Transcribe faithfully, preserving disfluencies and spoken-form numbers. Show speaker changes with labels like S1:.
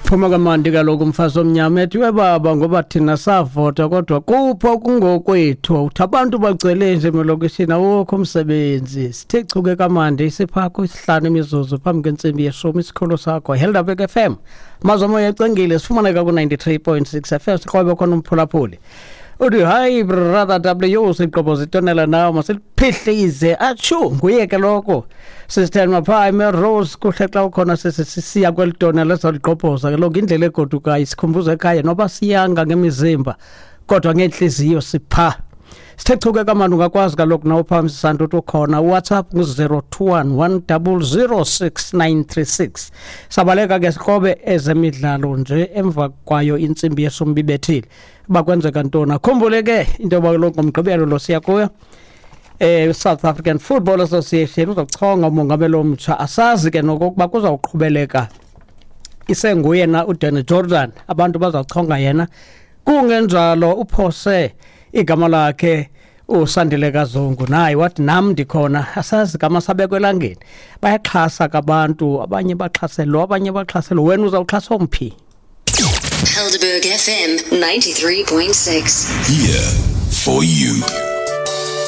S1: Phuma kamandi kaloku umfazi omnyama ethi webaba ngoba thina savota kodwa kupho kungokwethu uthi abantu bagcwele nje emalokishini awukho umsebenzi sithe chuke kamandi isiphakho isihlanu imizuzu phambi kwentsimbi yeshumi isikholo sakho Helderberg F M mazomoya ecengile sifumaneka ku ninety-three point six F M siqobe khona umphulaphuli uthi hayi brother W siqobo zitonela nawo masiphihlise achu nguye ke lokho sister mapha ime Rose kuhlexa ukhona sisiya kwelitonela saliqophoza ke lokho indlela egoduka isikhumbuzo ekhaya noba siyanga ngemizimba kodwa ngenhliziyo sipha sithethuke kamani ungakwazi kalokho na uphamsi santo ukhona WhatsApp ku zero two one one zero zero six nine three six sabaleka ke siqobe ezemidlalo nje emva kwayo intsimbi yesumbi bethile bakwenzeka ntona khumbuleke into baloko ngomgqibelo lo siya kuyo eh South African Football Association uzochonga umongameli omtsha asazi ke nokuba kuzawuqhubeleka isenguye na uDan Jordan abantu bazachonga yena kungenjalo uphose igama lakhe uSandile Kazungu naye wathi nami ndikhona asazi kama sabekwelangeni bayaxhasa kabantu abanye baxhaselo abanye baxhaselo wena uzawuxhasa umphi
S2: Helderberg F M ninety-three point six
S3: Here for you.